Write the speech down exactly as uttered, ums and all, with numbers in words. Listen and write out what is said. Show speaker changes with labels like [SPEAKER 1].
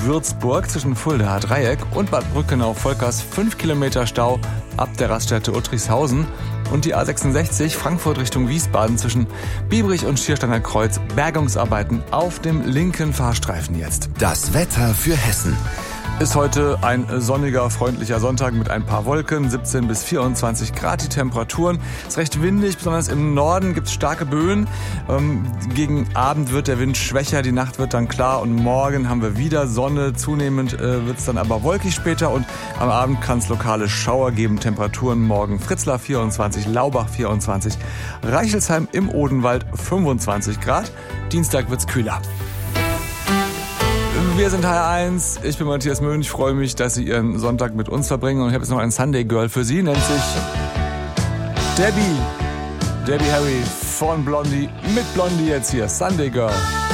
[SPEAKER 1] Würzburg zwischen Fuldaer Dreieck und Bad Brückenau-Volkers fünf Kilometer Stau ab der Raststätte Uttrichshausen. Und die A sechsundsechzig Frankfurt Richtung Wiesbaden zwischen Biebrich und Schiersteiner Kreuz. Bergungsarbeiten auf dem linken Fahrstreifen jetzt.
[SPEAKER 2] Das Wetter für Hessen.
[SPEAKER 1] Ist heute ein sonniger, freundlicher Sonntag mit ein paar Wolken, siebzehn bis vierundzwanzig Grad die Temperaturen. Ist recht windig, besonders im Norden gibt es starke Böen. Ähm, gegen Abend wird der Wind schwächer, die Nacht wird dann klar und morgen haben wir wieder Sonne. Zunehmend äh, wird es dann aber wolkig später und am Abend kann es lokale Schauer geben. Temperaturen morgen Fritzlar vierundzwanzig, Laubach vierundzwanzig, Reichelsheim im Odenwald fünfundzwanzig Grad. Dienstag wird's kühler. Wir sind H R eins, ich bin Matthias Möhn, ich freue mich, dass Sie Ihren Sonntag mit uns verbringen und ich habe jetzt noch ein Sunday Girl für Sie, nennt sich Debbie, Debbie Harry von Blondie, mit Blondie jetzt hier, Sunday Girl.